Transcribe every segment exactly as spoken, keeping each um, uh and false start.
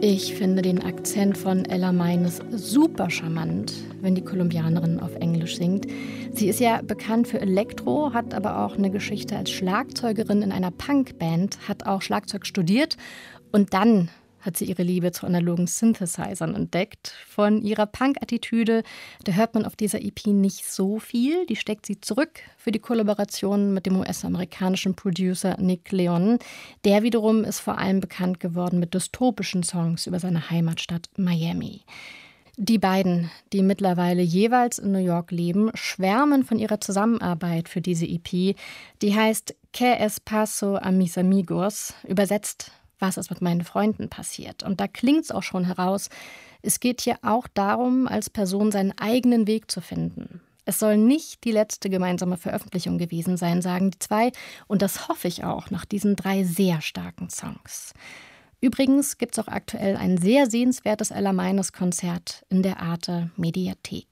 Ich finde den Akzent von Ella Meines super charmant, wenn die Kolumbianerin auf Englisch singt. Sie ist ja bekannt für Elektro, hat aber auch eine Geschichte als Schlagzeugerin in einer Punkband, hat auch Schlagzeug studiert und dann hat sie ihre Liebe zu analogen Synthesizern entdeckt. Von ihrer Punk-Attitüde, da hört man auf dieser E P nicht so viel. Die steckt sie zurück für die Kollaboration mit dem U S-amerikanischen Producer Nick Leon. Der wiederum ist vor allem bekannt geworden mit dystopischen Songs über seine Heimatstadt Miami. Die beiden, die mittlerweile jeweils in New York leben, schwärmen von ihrer Zusammenarbeit für diese E P. Die heißt «Que es paso a mis amigos», übersetzt «Was ist mit meinen Freunden passiert?». Und da klingt es auch schon heraus, es geht hier auch darum, als Person seinen eigenen Weg zu finden. Es soll nicht die letzte gemeinsame Veröffentlichung gewesen sein, sagen die zwei. Und das hoffe ich auch nach diesen drei sehr starken Songs. Übrigens gibt es auch aktuell ein sehr sehenswertes Ella Meines Konzert in der Arte Mediathek.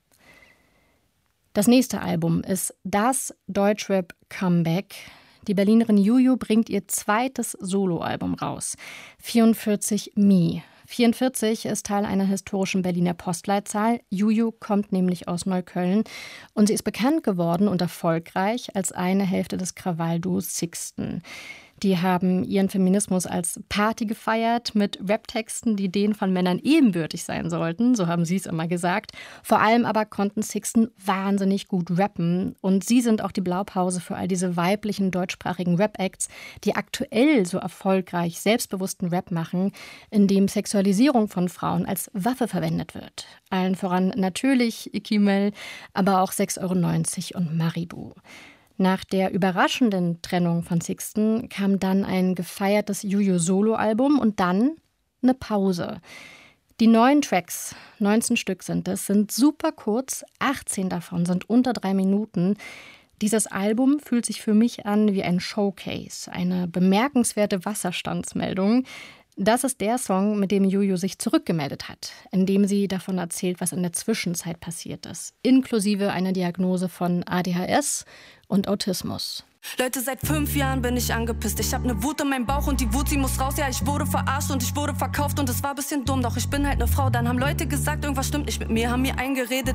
Das nächste Album ist das Deutschrap Comeback. Die Berlinerin Juju bringt ihr zweites Soloalbum raus, vierundvierzig Me. vierundvierzig ist Teil einer historischen Berliner Postleitzahl. Juju kommt nämlich aus Neukölln und sie ist bekannt geworden und erfolgreich als eine Hälfte des Krawallduos Sixten. Die haben ihren Feminismus als Party gefeiert mit Raptexten, die denen von Männern ebenbürtig sein sollten, so haben sie es immer gesagt. Vor allem aber konnten Sixten wahnsinnig gut rappen und sie sind auch die Blaupause für all diese weiblichen deutschsprachigen Rap-Acts, die aktuell so erfolgreich selbstbewussten Rap machen, in dem Sexualisierung von Frauen als Waffe verwendet wird. Allen voran natürlich Ikimel, aber auch sechs Euro neunzig und Maribu. Nach der überraschenden Trennung von Sixten kam dann ein gefeiertes Juju-Solo-Album und dann eine Pause. Die neuen Tracks, neunzehn Stück sind es, sind super kurz, achtzehn davon sind unter drei Minuten. Dieses Album fühlt sich für mich an wie ein Showcase, eine bemerkenswerte Wasserstandsmeldung. Das ist der Song, mit dem Juju sich zurückgemeldet hat, in dem sie davon erzählt, was in der Zwischenzeit passiert ist, inklusive einer Diagnose von A D H S und Autismus. Leute, seit fünf Jahren bin ich angepisst. Ich hab ne Wut in meinem Bauch und die Wut, sie muss raus. Ja, ich wurde verarscht und ich wurde verkauft und es war ein bisschen dumm. Doch ich bin halt ne Frau. Dann haben Leute gesagt, irgendwas stimmt nicht mit mir, haben mir eingeredet,